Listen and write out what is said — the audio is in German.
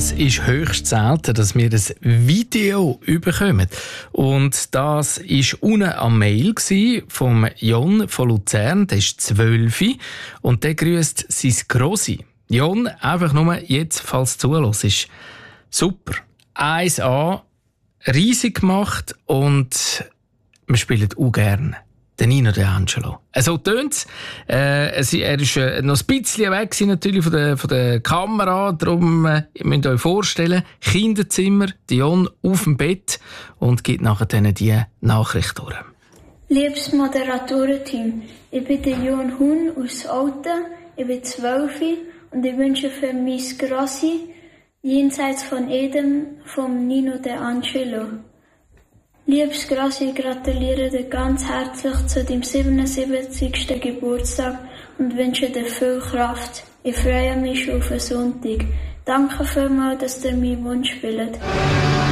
Es ist höchst selten, dass wir ein Video bekommen. Und das war unten am Mail vom Jon von Luzern, der ist 12 und der grüßt sein Grossi. Jon, einfach nur jetzt, falls du zuhörst. Super. 1A, riesig gemacht und wir spielen auch gerne. Der Nino De Angelo. So tönt's. Er war noch ein bisschen weg natürlich von der Kamera. Darum ihr müsst euch vorstellen, Kinderzimmer, Dion auf dem Bett und gibt nachher dann die Nachricht durch. Liebes Moderatorenteam, ich bin der Jon Huhn aus Olten, ich bin 12 und ich wünsche für mein Grossi jenseits von Edem vom Nino De Angelo. Liebes Grossi, ich gratuliere dir ganz herzlich zu deinem 77. Geburtstag und wünsche dir viel Kraft. Ich freue mich schon auf den Sonntag. Danke vielmals, dass ihr meinen Wunsch spielt.